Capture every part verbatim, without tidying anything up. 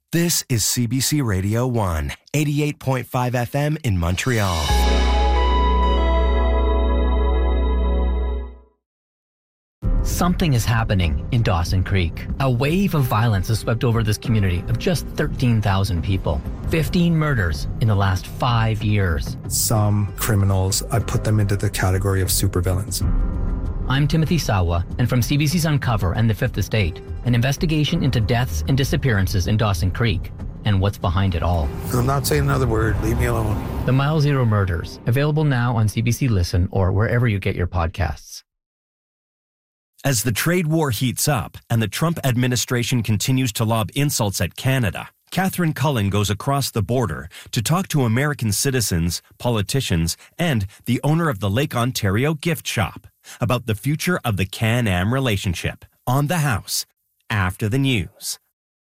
This is C B C Radio one, eighty-eight point five F M in Montreal. Something is happening in Dawson Creek. A wave of violence has swept over this community of just thirteen thousand people. fifteen murders in the last five years. Some criminals, I put them into the category of supervillains. I'm Timothy Sawa, and from C B C's Uncover and The Fifth Estate, an investigation into deaths and disappearances in Dawson Creek and what's behind it all. I'm not saying another word. Leave me alone. The Mile Zero Murders, available now on C B C Listen or wherever you get your podcasts. As the trade war heats up and the Trump administration continues to lob insults at Canada, Catherine Cullen goes across the border to talk to American citizens, politicians, and the owner of the Lake Ontario gift shop about the future of the Can-Am relationship on The House after the news.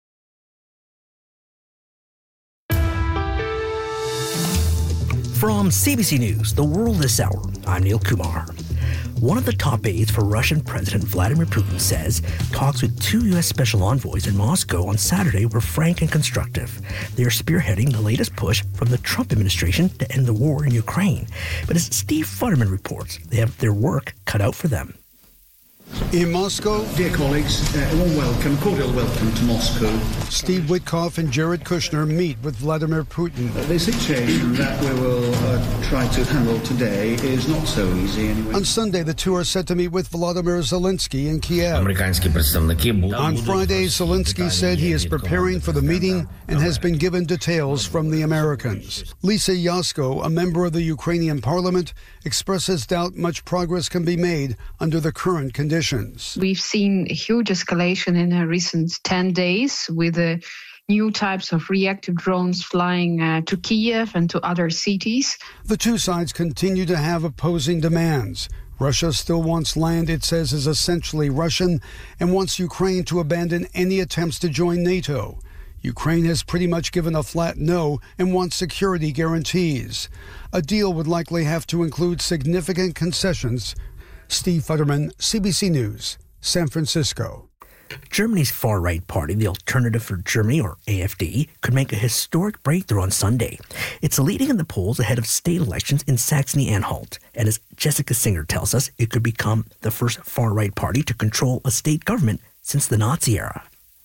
From C B C News, The World This Hour, I'm Neil Kumar. One of the top aides for Russian President Vladimir Putin says talks with two U S special envoys in Moscow on Saturday were frank and constructive. They are spearheading the latest push from the Trump administration to end the war in Ukraine. But as Steve Futterman reports, they have their work cut out for them. In Moscow, dear colleagues, uh, a warm welcome, cordial welcome to Moscow. Steve Witkoff and Jared Kushner meet with Vladimir Putin. Uh, the situation that we will uh, try to handle today is not so easy anyway. On Sunday, the two are set to meet with Volodymyr Zelensky in Kiev. On Friday, Zelensky said he is preparing for the meeting and has been given details from the Americans. Lisa Yasko, a member of the Ukrainian parliament, expresses doubt much progress can be made under the current conditions. We've seen a huge escalation in the recent ten days with the new types of reactive drones flying uh, to Kiev and to other cities. The two sides continue to have opposing demands. Russia still wants land it says is essentially Russian and wants Ukraine to abandon any attempts to join NATO. Ukraine has pretty much given a flat no and wants security guarantees. A deal would likely have to include significant concessions. Steve Futterman, C B C News, San Francisco. Germany's far-right party, the Alternative for Germany, or A F D, could make a historic breakthrough on Sunday. It's leading in the polls ahead of state elections in Saxony-Anhalt. And as Jessica Singer tells us, it could become the first far-right party to control a state government since the Nazi era.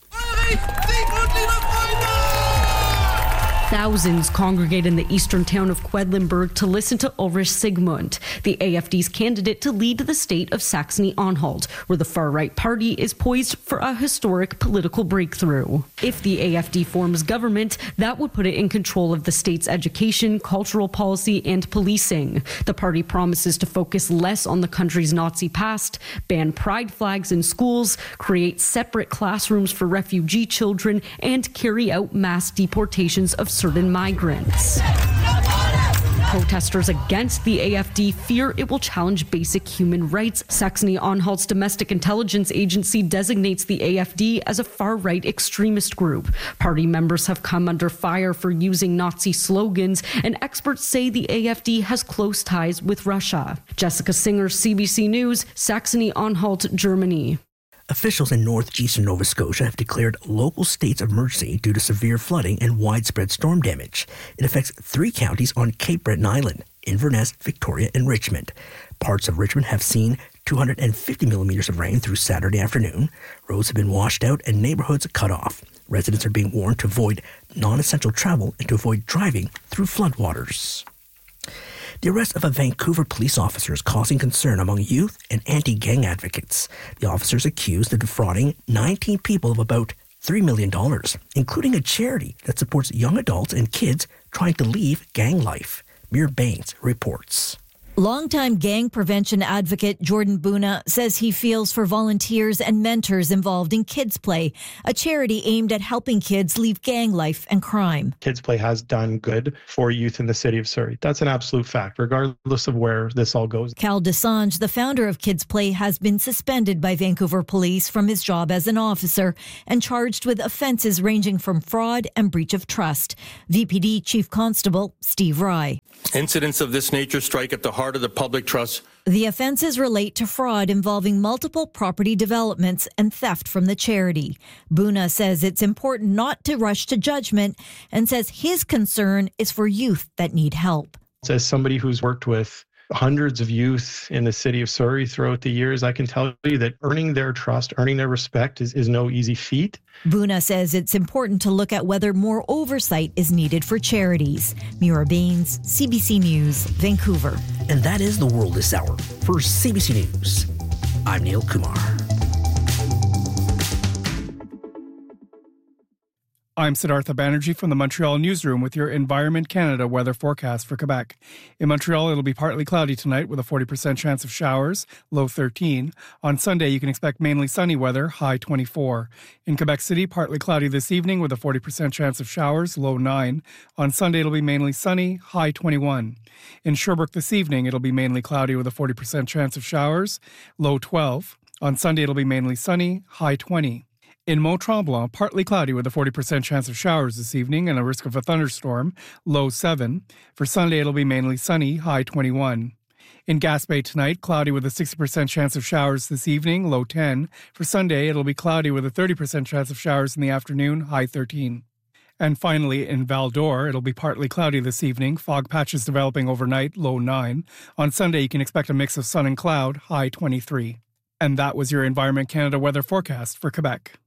Thousands congregate in the eastern town of Quedlinburg to listen to Ulrich Sigmund, the A F D's candidate to lead the state of Saxony-Anhalt, where the far-right party is poised for a historic political breakthrough. If the A F D forms government, that would put it in control of the state's education, cultural policy, and policing. The party promises to focus less on the country's Nazi past, ban pride flags in schools, create separate classrooms for refugee children, and carry out mass deportations of certain migrants. Protesters against the A F D fear it will challenge basic human rights. Saxony-Anhalt's domestic intelligence agency designates the A F D as a far-right extremist group. Party members have come under fire for using Nazi slogans, and experts say the A F D has close ties with Russia. Jessica Singer, C B C News, Saxony-Anhalt, Germany. Officials in northeastern Nova Scotia have declared local states of emergency due to severe flooding and widespread storm damage. It affects three counties on Cape Breton Island, Inverness, Victoria, and Richmond. Parts of Richmond have seen two hundred fifty millimeters of rain through Saturday afternoon. Roads have been washed out and neighborhoods cut off. Residents are being warned to avoid non-essential travel and to avoid driving through floodwaters. The arrest of a Vancouver police officer is causing concern among youth and anti-gang advocates. The officer is accused of defrauding nineteen people of about three million dollars, including a charity that supports young adults and kids trying to leave gang life. Mir Baines reports. Longtime gang prevention advocate Jordan Buna says he feels for volunteers and mentors involved in Kids Play, a charity aimed at helping kids leave gang life and crime. Kids Play has done good for youth in the city of Surrey. That's an absolute fact, regardless of where this all goes. Cal Desange, the founder of Kids Play, has been suspended by Vancouver Police from his job as an officer and charged with offences ranging from fraud and breach of trust. V P D Chief Constable Steve Rye. Incidents of this nature strike at the heart part of the public trust. The offenses relate to fraud involving multiple property developments and theft from the charity. Buna says it's important not to rush to judgment and says his concern is for youth that need help. As somebody who's worked with hundreds of youth in the city of Surrey throughout the years, I can tell you that earning their trust, earning their respect is, is no easy feat. Buna says it's important to look at whether more oversight is needed for charities. Mira Baines, C B C News, Vancouver. And that is the world this hour. For C B C News, I'm Neil Kumar. I'm Siddhartha Banerjee from the Montreal Newsroom with your Environment Canada weather forecast for Quebec. In Montreal, it'll be partly cloudy tonight with a forty percent chance of showers, low thirteen. On Sunday, you can expect mainly sunny weather, high twenty-four. In Quebec City, partly cloudy this evening with a forty percent chance of showers, low nine. On Sunday, it'll be mainly sunny, high twenty-one. In Sherbrooke this evening, it'll be mainly cloudy with a forty percent chance of showers, low twelve. On Sunday, it'll be mainly sunny, high twenty. In Mont-Tremblant, partly cloudy with a forty percent chance of showers this evening and a risk of a thunderstorm, low seven. For Sunday, it'll be mainly sunny, high twenty-one. In Gaspé tonight, cloudy with a sixty percent chance of showers this evening, low ten. For Sunday, it'll be cloudy with a thirty percent chance of showers in the afternoon, high thirteen. And finally, in Val-d'Or, it'll be partly cloudy this evening, fog patches developing overnight, low nine. On Sunday, you can expect a mix of sun and cloud, high twenty-three. And that was your Environment Canada weather forecast for Quebec.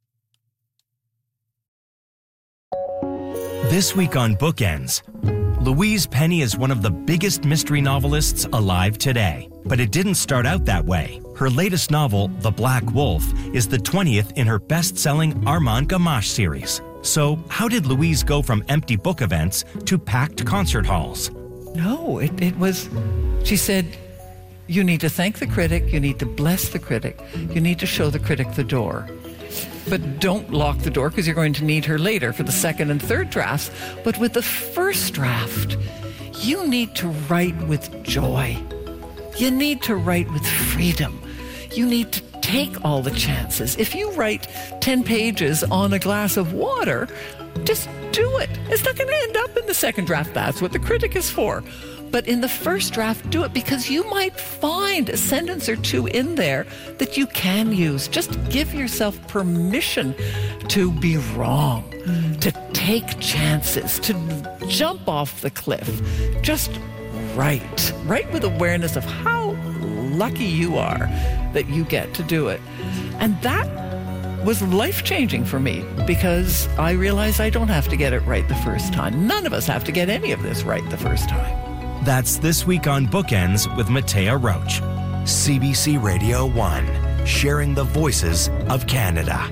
This week on Bookends, Louise Penny is one of the biggest mystery novelists alive today. But it didn't start out that way. Her latest novel, The Black Wolf, is the twentieth in her best-selling Armand Gamache series. So how did Louise go from empty book events to packed concert halls? No, it, it was, she said, you need to thank the critic, you need to bless the critic, you need to show the critic the door. But don't lock the door because you're going to need her later for the second and third drafts. But with the first draft, you need to write with joy. You need to write with freedom. You need to take all the chances. If you write ten pages on a glass of water, just do it. It's not going to end up in the second draft. That's what the critic is for. But in the first draft, do it because you might find a sentence or two in there that you can use. Just give yourself permission to be wrong, mm. to take chances, to jump off the cliff. Just write. Write with awareness of how lucky you are that you get to do it. And that was life-changing for me because I realized I don't have to get it right the first time. None of us have to get any of this right the first time. That's This Week on Bookends with Matea Roach. C B C Radio one, sharing the voices of Canada.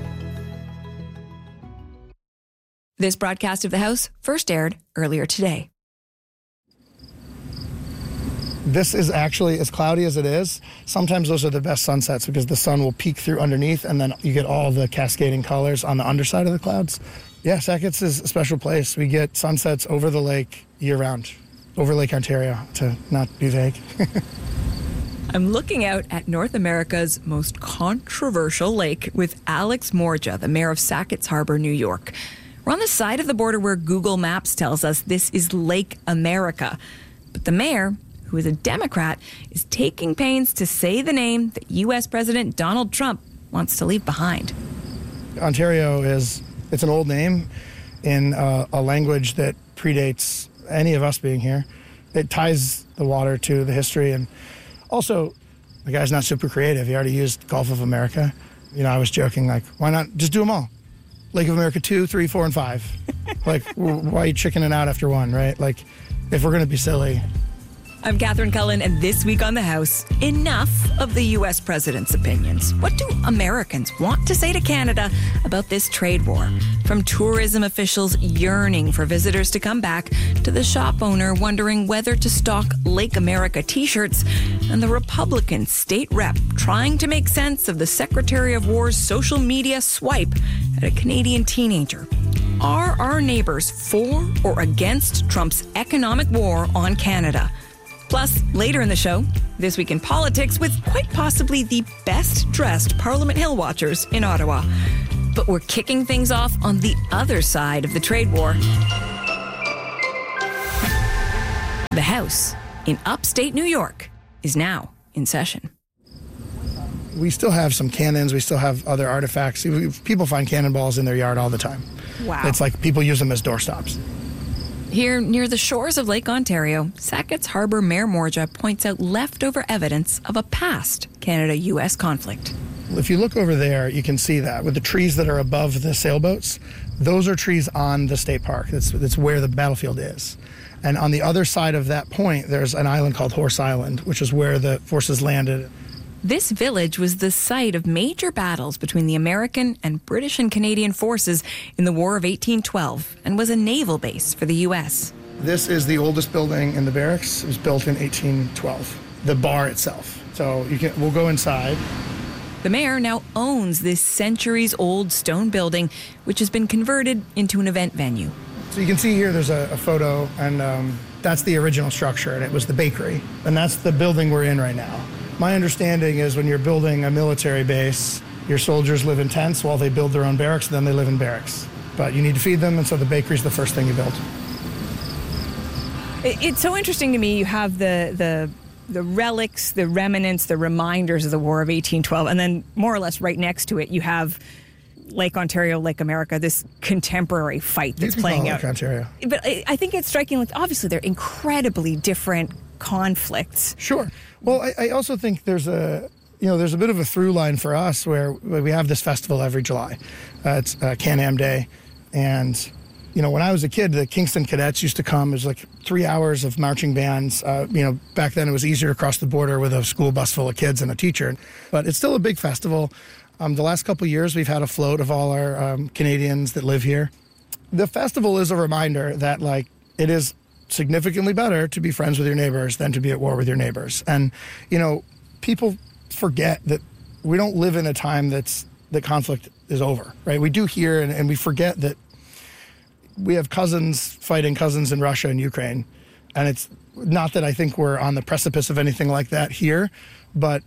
This broadcast of The House first aired earlier today. This is actually, as cloudy as it is, sometimes those are the best sunsets because the sun will peek through underneath and then you get all the cascading colors on the underside of the clouds. Yeah, Sackets is a special place. We get sunsets over the lake year-round. Over Lake Ontario, to not be vague. I'm looking out at North America's most controversial lake with Alex Morja, the mayor of Sackets Harbor, New York. We're on the side of the border where Google Maps tells us this is Lake America. But the mayor, who is a Democrat, is taking pains to say the name that U S President Donald Trump wants to leave behind. Ontario is, it's an old name in uh, a language that predates any of us being here. It ties the water to the history, and also the guy's not super creative. He already used Gulf of America. You know, I was joking, like, why not just do them all? Lake of America two, three, four, and five. Like, why are you chickening out after one, right? Like, if we're going to be silly. I'm Catherine Cullen, and this week on The House, enough of the U S president's opinions. What do Americans want to say to Canada about this trade war? From tourism officials yearning for visitors to come back, to the shop owner wondering whether to stock Lake America t-shirts, and the Republican state rep trying to make sense of the Secretary of War's social media swipe at a Canadian teenager. Are our neighbors for or against Trump's economic war on Canada? Plus, later in the show, This Week in Politics with quite possibly the best-dressed Parliament Hill watchers in Ottawa. But we're kicking things off on the other side of the trade war. The House in upstate New York is now in session. We still have some cannons. We still have other artifacts. People find cannonballs in their yard all the time. Wow. It's like people use them as doorstops. Here, near the shores of Lake Ontario, Sackett's Harbour Mayor Morja points out leftover evidence of a past Canada U S conflict. If you look over there, you can see that with the trees that are above the sailboats, those are trees on the state park. That's, that's where the battlefield is. And on the other side of that point, there's an island called Horse Island, which is where the forces landed. This village was the site of major battles between the American and British and Canadian forces in the War of eighteen twelve and was a naval base for the U S. This is the oldest building in the barracks. It was built in eighteen twelve, the bar itself. So you can, we'll go inside. The mayor now owns this centuries-old stone building, which has been converted into an event venue. So you can see here there's a, a photo, and um, that's the original structure, and it was the bakery. And that's the building we're in right now. My understanding is when you're building a military base, your soldiers live in tents while they build their own barracks, and then they live in barracks. But you need to feed them, and so the bakery's the first thing you build. It's so interesting to me. You have the the the relics, the remnants, the reminders of the War of eighteen twelve, and then more or less right next to it, you have Lake Ontario, Lake America, this contemporary fight that's playing out. Lake Ontario. But I, I think it's striking. Like, obviously, they're incredibly different conflicts. Sure. Well, I, I also think there's a, you know, there's a bit of a through line for us where we have this festival every July. Uh, it's uh, Can-Am Day. And, you know, when I was a kid, the Kingston Cadets used to come. It was like three hours of marching bands. Uh, you know, back then it was easier to cross the border with a school bus full of kids and a teacher. But it's still a big festival. Um, the last couple of years, we've had a float of all our um, Canadians that live here. The festival is a reminder that, like, it is significantly better to be friends with your neighbors than to be at war with your neighbors. And, you know, people forget that we don't live in a time that's that conflict is over, right? We do hear, and, and we forget that we have cousins fighting cousins in Russia and Ukraine. And it's not that I think we're on the precipice of anything like that here, but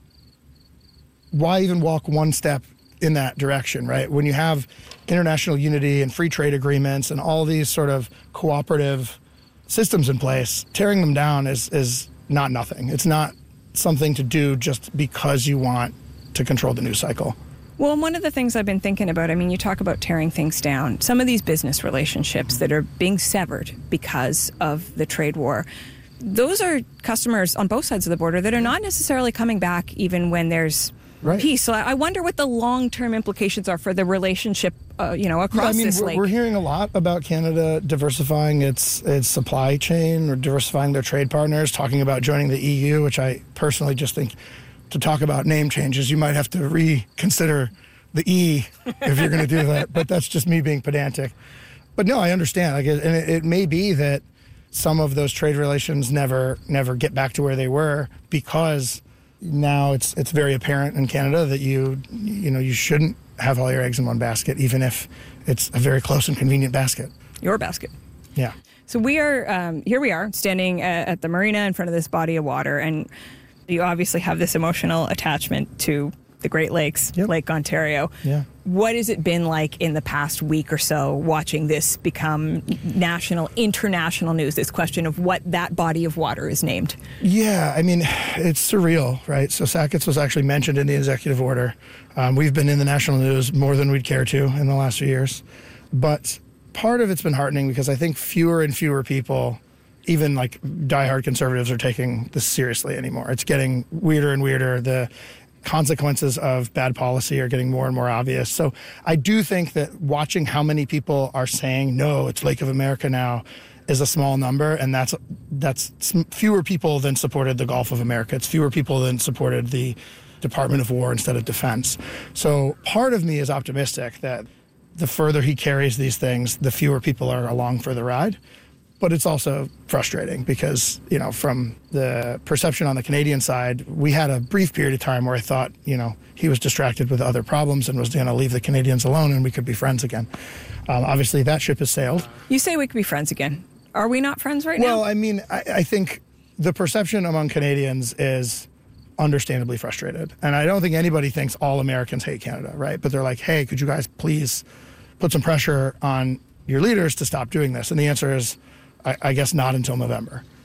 why even walk one step in that direction, right? When you have international unity and free trade agreements and all these sort of cooperative systems in place, tearing them down is is not nothing. It's not something to do just because you want to control the news cycle. Well, and one of the things I've been thinking about, I mean, you talk about tearing things down. Some of these business relationships that are being severed because of the trade war, those are customers on both sides of the border that are not necessarily coming back even when there's right. peace. So I wonder what the long-term implications are for the relationship, uh, you know, across yeah, I mean, this we're, lake. We're hearing a lot about Canada diversifying its its supply chain or diversifying their trade partners, talking about joining the E U, which I personally just think to talk about name changes, you might have to reconsider the E if you're going to do that. But that's just me being pedantic. But no, I understand. Like, and it, it may be that some of those trade relations never never get back to where they were because now it's it's very apparent in Canada that you you know you shouldn't have all your eggs in one basket, even if it's a very close and convenient basket. Your basket. Yeah. So we are um, here. We are standing at, at the marina in front of this body of water, and you obviously have this emotional attachment to the Great Lakes, yep. Lake Ontario. Yeah. What has it been like in the past week or so watching this become national, international news, this question of what that body of water is named? Yeah, I mean, it's surreal, right? So Sackett's was actually mentioned in the executive order. Um, we've been in the national news more than we'd care to in the last few years. But part of it's been heartening because I think fewer and fewer people, even like diehard conservatives, are taking this seriously anymore. It's getting weirder and weirder. The consequences of bad policy are getting more and more obvious. So I do think that watching how many people are saying, no, it's Lake of America now, is a small number. And that's that's fewer people than supported the Gulf of America. It's fewer people than supported the Department of War instead of Defense. So part of me is optimistic that the further he carries these things, the fewer people are along for the ride. But it's also frustrating because, you know, from the perception on the Canadian side, we had a brief period of time where I thought, you know, he was distracted with other problems and was going to leave the Canadians alone and we could be friends again. Um, obviously, that ship has sailed. You say we could be friends again. Are we not friends right well, now? Well, I mean, I, I think the perception among Canadians is understandably frustrated. And I don't think anybody thinks all Americans hate Canada, right? But they're like, hey, could you guys please put some pressure on your leaders to stop doing this? And the answer is, I guess not until November.